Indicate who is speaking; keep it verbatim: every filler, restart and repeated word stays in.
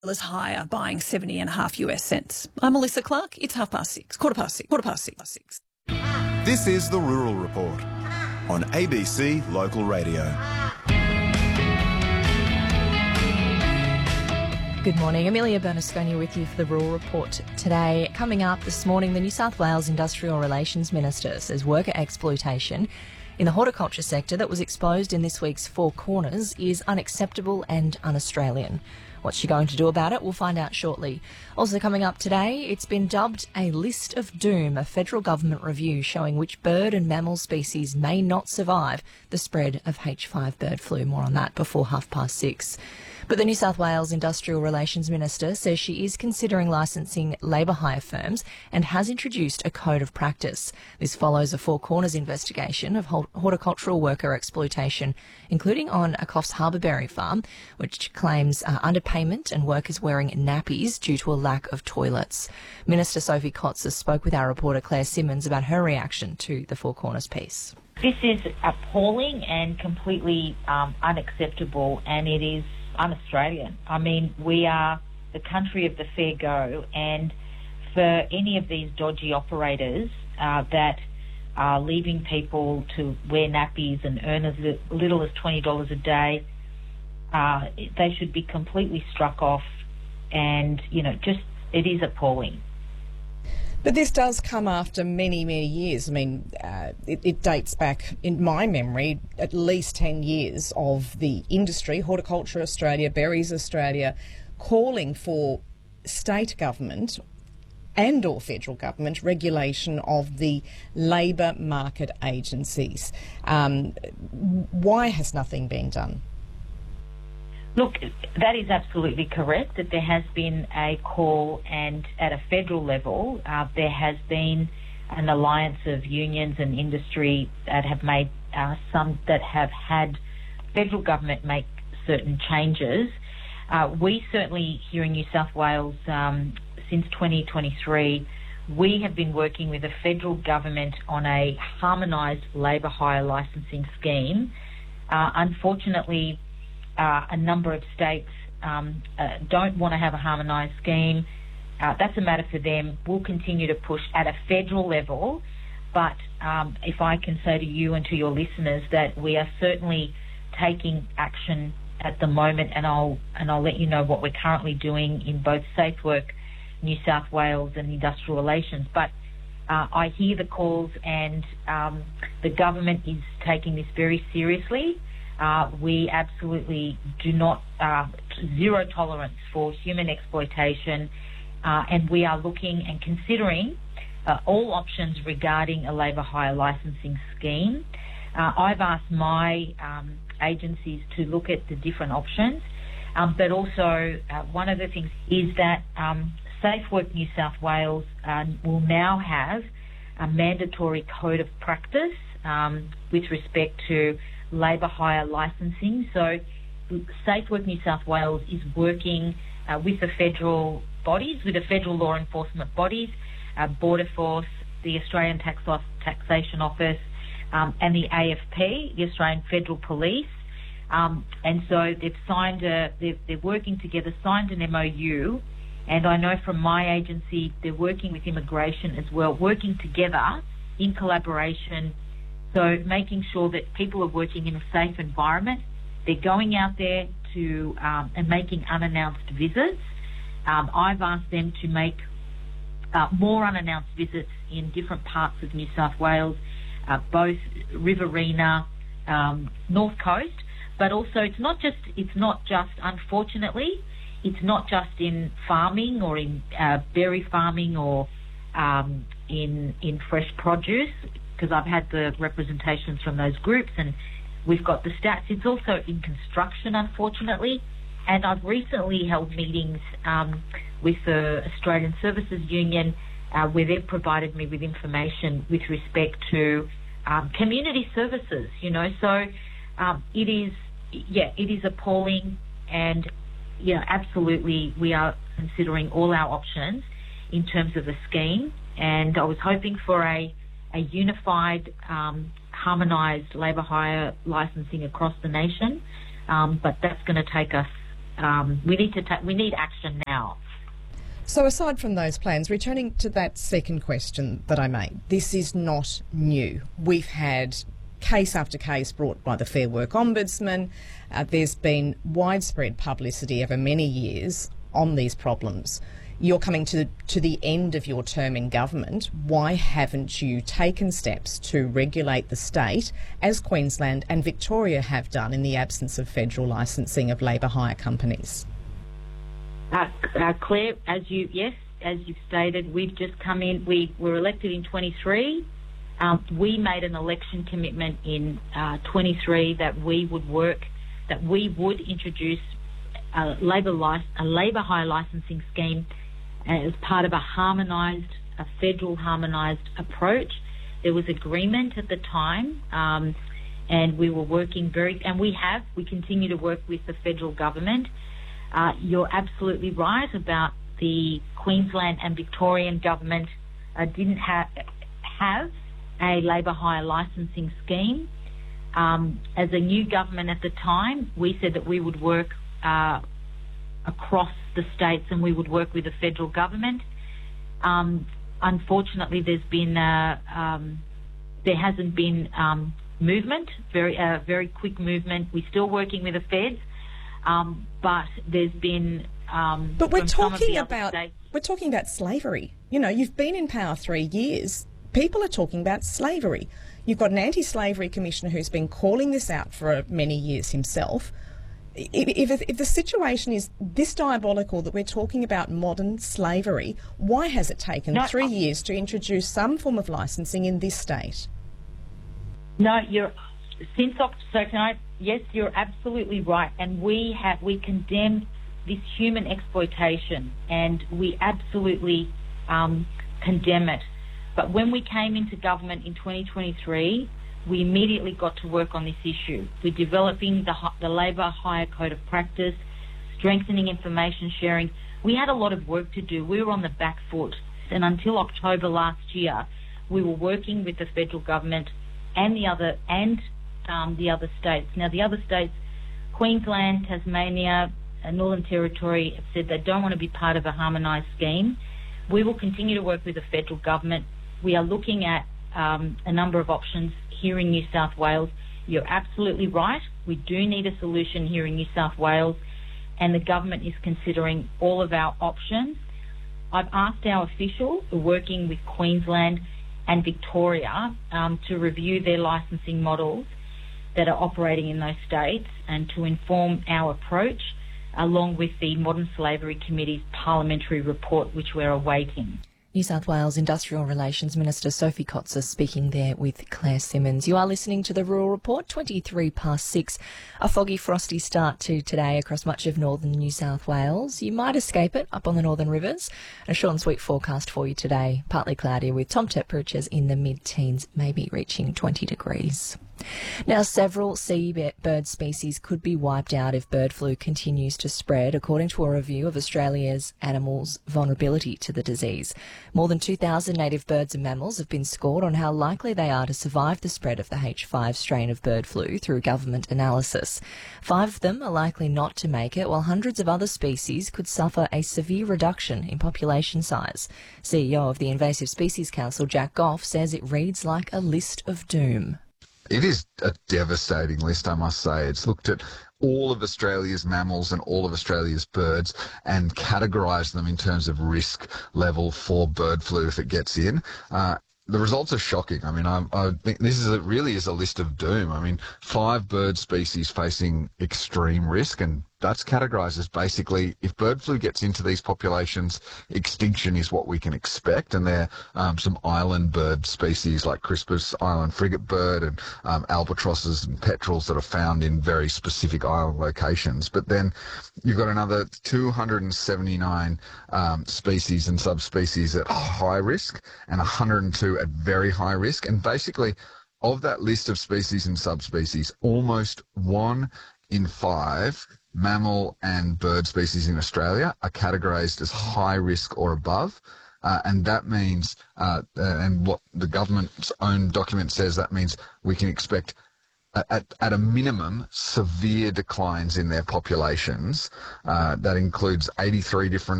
Speaker 1: Is higher, buying seventy and a half US cents. I'm Melissa Clark. It's half past six, quarter past six, quarter past six. six.
Speaker 2: This is the Rural Report on A B C Local Radio.
Speaker 3: Good morning, Amelia Bernasconi with you for the Rural Report today. Coming up this morning, the New South Wales Industrial Relations Minister says worker exploitation in the horticulture sector that was exposed in this week's Four Corners is unacceptable and un-Australian. What's she going to do about it? We'll find out shortly. Also coming up today, it's been dubbed a list of doom, a federal government review showing which bird and mammal species may not survive the spread of H five bird flu. More on that before half past six. But the New South Wales Industrial Relations Minister says she is considering licensing labour hire firms and has introduced a code of practice. This follows a Four Corners investigation of horticultural worker exploitation, including on a Coffs Harbourberry farm, which claims uh, underpayment and workers wearing nappies due to a lack of toilets. Minister Sophie Kotzer spoke with our reporter Claire Simmons about her reaction to the Four Corners piece.
Speaker 4: This is appalling and completely um, unacceptable, and it is un-Australian. I mean, we are the country of the fair go, and for any of these dodgy operators uh, that are leaving people to wear nappies and earn as little as twenty dollars a day, uh, they should be completely struck off, and, you know, just, it is appalling.
Speaker 5: But this does come after many, many years. I mean, uh, it, it dates back, in my memory, at least ten years of the industry, Horticulture Australia, Berries Australia, calling for state government and or federal government regulation of the labour market agencies. Um, why has nothing been done?
Speaker 4: Look, that is absolutely correct, that there has been a call, and at a federal level, uh, there has been an alliance of unions and industry that have made uh, some that have had federal government make certain changes. Uh, we certainly here in New South Wales, um, since twenty twenty-three, we have been working with the federal government on a harmonised labour hire licensing scheme. Uh, unfortunately, Uh, a number of states um, uh, don't want to have a harmonised scheme. Uh, that's a matter for them. We'll continue to push at a federal level, but um, if I can say to you and to your listeners that we are certainly taking action at the moment, and I'll and I'll let you know what we're currently doing in both SafeWork New South Wales and Industrial Relations. But uh, I hear the calls, and um, the government is taking this very seriously. Uh, we absolutely do not, uh, zero tolerance for human exploitation, uh, and we are looking and considering uh, all options regarding a labour hire licensing scheme. Uh, I've asked my um, agencies to look at the different options, um, but also uh, one of the things is that um, SafeWork New South Wales uh, will now have a mandatory code of practice um, with respect to labour hire licensing. So SafeWork New South Wales is working uh, with the federal bodies, with the federal law enforcement bodies, uh, Border Force, the Australian Tax Taxation Office, um, and the A F P, the Australian Federal Police. Um, and so they've signed a, they're, they're working together, signed an M O U, and I know from my agency they're working with immigration as well, working together in collaboration. So making sure that people are working in a safe environment. They're going out there to um, and making unannounced visits. Um, I've asked them to make uh, more unannounced visits in different parts of New South Wales, uh, both Riverina, um, North Coast, but also it's not just it's not just unfortunately it's not just in farming or in uh, berry farming or um, in in fresh produce, because I've had the representations from those groups and we've got the stats. It's also in construction, unfortunately. And I've recently held meetings um, with the Australian Services Union uh, where they've provided me with information with respect to um, community services, you know. So um, it is, yeah, it is appalling, and, you know, absolutely we are considering all our options in terms of the scheme. And I was hoping for a a unified, um, harmonised labour hire licensing across the nation, um, but that's going to take us um, we need to ta- we need action now.
Speaker 5: So aside from those plans, returning to that second question that I made, this is not new. We've had case after case brought by the Fair Work Ombudsman. Uh, there's been widespread publicity over many years on these problems. You're coming to, to the end of your term in government. Why haven't you taken steps to regulate the state, as Queensland and Victoria have done in the absence of federal licensing of labour hire companies?
Speaker 4: Uh, uh, Claire, as you yes, as you've stated, we've just come in. We were elected in twenty-three. Um, we made an election commitment in uh, twenty-three that we would work, that we would introduce a labour lic- a labour hire licensing scheme as part of a harmonised, a federal harmonised approach. There was agreement at the time, um, and we were working very, and we have, we continue to work with the federal government. Uh, you're absolutely right about the Queensland and Victorian government uh, didn't ha- have a labour hire licensing scheme. Um, as a new government at the time, we said that we would work uh, across the states and we would work with the federal government. Um, unfortunately, there's been uh, um, there hasn't been um, movement, very uh, very quick movement. We're still working with the feds. Um, but there's been. Um,
Speaker 5: but we're talking about
Speaker 4: states.
Speaker 5: we're talking about slavery. You know, you've been in power three years. People are talking about slavery. You've got an anti-slavery commissioner who's been calling this out for many years himself. If, if, if the situation is this diabolical that we're talking about modern slavery, why has it taken
Speaker 4: no,
Speaker 5: three years to introduce some form of licensing in this state?
Speaker 4: No, you're since so can I? Yes, you're absolutely right, and we have we condemn this human exploitation, and we absolutely um, condemn it. But when we came into government in twenty twenty-three, we immediately got to work on this issue. We're developing the the Labour Hire Code of Practice, strengthening information sharing. We had a lot of work to do. We were on the back foot, and until October last year, we were working with the federal government and the other and Um, the other states. Now, the other states, Queensland, Tasmania, and Northern Territory, have said they don't want to be part of a harmonised scheme. We will continue to work with the federal government. We are looking at um, a number of options here in New South Wales. You're absolutely right. We do need a solution here in New South Wales, and the government is considering all of our options. I've asked our officials, who are working with Queensland and Victoria, um, to review their licensing models that are operating in those states and to inform our approach, along with the Modern Slavery Committee's parliamentary report, which we're awaiting.
Speaker 3: New South Wales Industrial Relations Minister Sophie Kotzer speaking there with Claire Simmons. You are listening to the Rural Report, twenty-three past six. A foggy, frosty start to today across much of northern New South Wales. You might escape it up on the northern rivers. A short and sweet forecast for you today. Partly cloudy with top temperatures in the mid-teens, maybe reaching twenty degrees. Now, several seabird species could be wiped out if bird flu continues to spread, according to a review of Australia's animals' vulnerability to the disease. More than two thousand native birds and mammals have been scored on how likely they are to survive the spread of the H five strain of bird flu through government analysis. Five of them are likely not to make it, while hundreds of other species could suffer a severe reduction in population size. C E O of the Invasive Species Council, Jack Goff, says it reads like a list of doom.
Speaker 6: It is a devastating list, I must say. It's looked at all of Australia's mammals and all of Australia's birds and categorised them in terms of risk level for bird flu if it gets in. Uh, the results are shocking. I mean, I, I think this is a, really is a list of doom. I mean, five bird species facing extreme risk, and that's categorised as basically, if bird flu gets into these populations, extinction is what we can expect. And there are um, some island bird species like Crispus island frigate bird and um, albatrosses and petrels that are found in very specific island locations. But then you've got another two hundred seventy-nine um, species and subspecies at high risk and one hundred two at very high risk. And basically, of that list of species and subspecies, almost one in five mammal and bird species in Australia are categorised as high risk or above. Uh, and that means, uh, and what the government's own document says, that means we can expect at, at a minimum, severe declines in their populations. Uh, that includes eighty-three different